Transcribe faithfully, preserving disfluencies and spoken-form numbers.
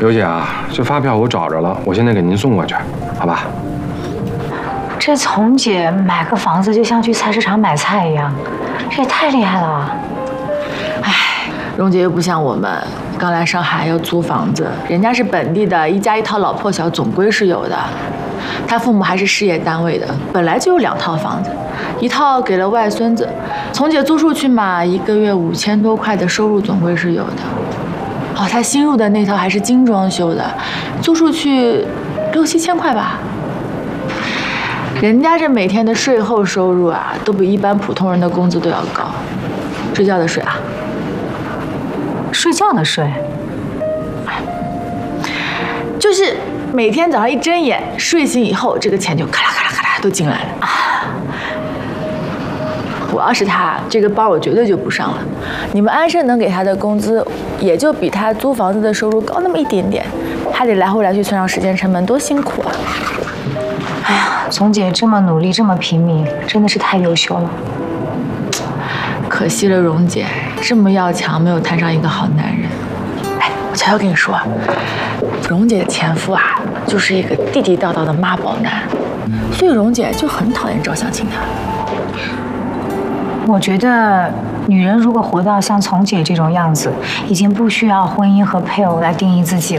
刘姐啊，这发票我找着了，我现在给您送过去，好吧？ 这从姐买个房子就像去菜市场买菜一样，这也太厉害了。 哎，蓉姐又不像我们，刚来上海要租房子，人家是本地的，一家一套老破小总归是有的。她父母还是事业单位的，本来就有两套房子，一套给了外孙子，从姐租出去嘛，一个月五千多块的收入总归是有的。哦，她新入的那套还是精装修的，租出去六七千块吧。人家这每天的税后收入啊，都比一般普通人的工资都要高。睡觉的睡啊？ 睡觉的睡？ 就是每天早上一睁眼，睡醒以后，这个钱就咔啦咔啦咔啦都进来了啊！我要是他，这个班我绝对就不上了。你们安盛能给他的工资，也就比他租房子的收入高那么一点点，还得来回来去算上时间成本，多辛苦啊！ 哎呀，从姐这么努力，这么拼命，真的是太优秀了。 可惜了，蓉姐这么要强，没有摊上一个好男人。哎，我悄悄跟你说，蓉姐的前夫啊，就是一个地地道道的妈宝男，所以蓉姐就很讨厌赵相清他。 我觉得女人如果活到像从姐这种样子，已经不需要婚姻和配偶来定义自己